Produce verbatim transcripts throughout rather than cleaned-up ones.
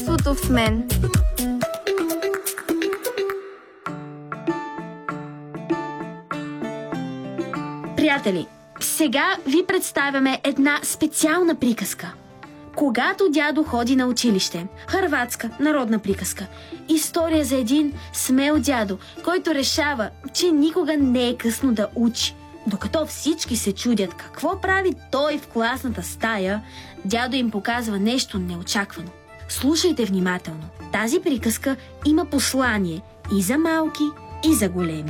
изкуството в мен. Приятели, сега ви представяме една специална приказка. Когато дядо ходи на училище. Хърватска народна приказка. История за един смел дядо, който решава, че никога не е късно да учи. Докато всички се чудят какво прави той в класната стая, дядо им показва нещо неочаквано. Слушайте внимателно. Тази приказка има послание и за малки, и за големи.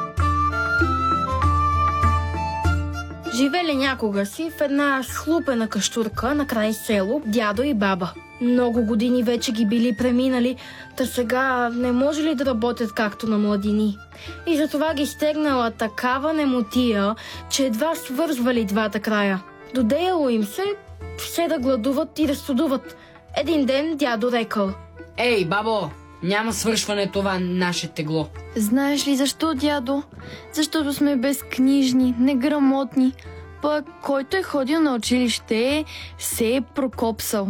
Живели някога си в една схлупена къщурка на край село дядо и баба. Много години вече ги били преминали, та сега не може ли да работят както на младини. И затова ги стегнала такава немотия, че едва свързвали двата края. Додеяло им се все да гладуват и да студуват. Един ден дядо рекал: Ей, бабо, няма свършване това наше тегло. Знаеш ли защо, дядо? Защото сме безкнижни, неграмотни. Пък който е ходил на училище, се е прокопсал.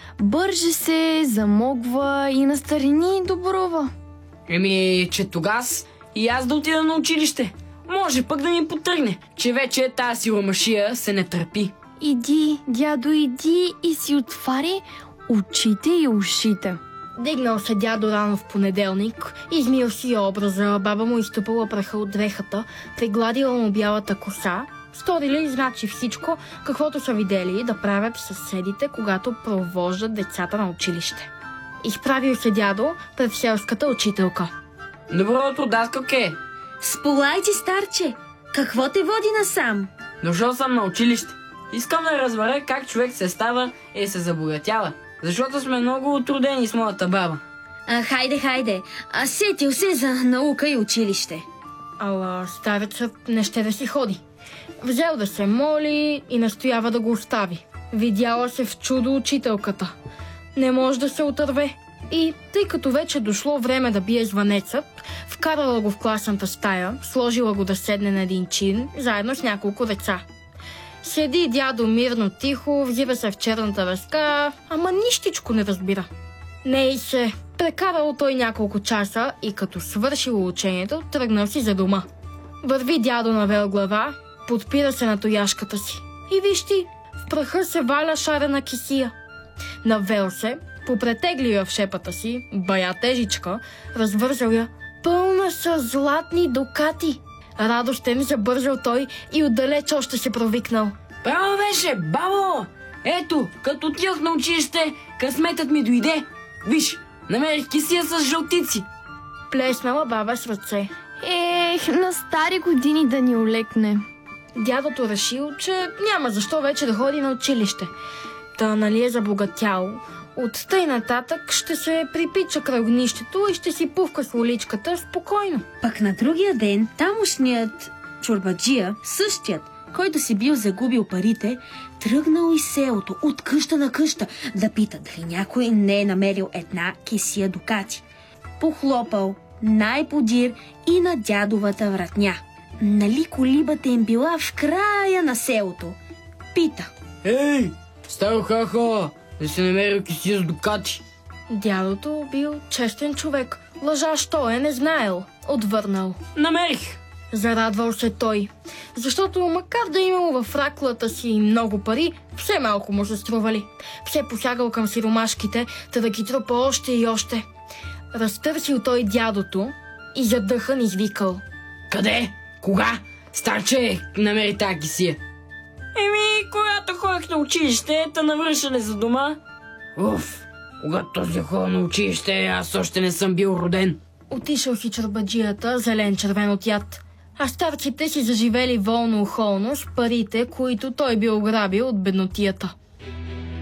Бърже се, замогва и на старини добрува. Еми, че тогас и аз да отида на училище. Може пък да ми потръгне, че вече тази силомашия се не търпи. Иди, дядо, иди и си отвари очите и ушите. Дигнал се дядо рано в понеделник, измил си образа, баба му изтупала праха от дрехата, пригладила му бялата коса, сторили значи всичко, каквото са видели да правят съседите, когато провождат децата на училище. Изправил се дядо пред селската учителка. Добро утро, даскалке. Сполай ти, старче! Какво те води насам? Дошъл съм на училище. Искам да разбера как човек се става и се забогатява. Защото сме много отрудени с моята баба. А, хайде, хайде. А сетил се за наука и училище. Ала старецът не ще да си ходи. Взел да се моли и настоява да го остави. Видяла се в чудо учителката. Не може да се отърве. И тъй като вече дошло време да бие звънецът, вкарала го в класната стая, сложила го да седне на един чин, заедно с няколко деца. Седи дядо мирно тихо, взива се в черната веска, ама нищичко не разбира. Не и се. Прекарал той няколко часа и като свършило учението, тръгнал си за дома. Върви дядо навел глава, подпира се на тояшката си. И виж ти, в праха се валя шарена кесия. Навел се, попретегли я в шепата си, бая тежичка, развързал я, пълна с златни дукати. Радостен забързал той и отдалеч още се провикнал. Право беше, бабо! Ето, като отидох на училище, късметът ми дойде. Виж, намерих кесия с жълтици. Плеснала баба с ръце. Ех, на стари години да ни олекне. Дядото решил, че няма защо вече да ходи на училище. Та нали е забогатял. От тъй нататък ще се припича край огнището и ще си пувка с уличката спокойно. Пък на другия ден тамошният чорбаджия, същият, който си бил загубил парите, тръгнал из селото от къща на къща да пита дали някой не е намерил една кесия дукати. Похлопал най-подир и на дядовата вратня. Нали колибата им била в края на селото? Пита. Ей, старо хахо, да си намерил кесия с дукати. Дядото бил честен човек. Лъжащ той е не знаел. Отвърнал. Намерих. Зарадвал се той, защото макар да имало във фраклата си много пари, все малко му се стрували. Все посягал към сиромашките, та да ги трупа още и още. Разтърсил той дядото и задъхан извикал. Къде? Кога? Старче, намери тази кесия. Еми, когато ходих на училище, та навършали за дома. Уф, когато този хора на училище, аз още не съм бил роден. Отишъл си чорбаджията, зелен червен от яд. А старците си заживели волно-охолно с парите, които той бил грабил от беднотията.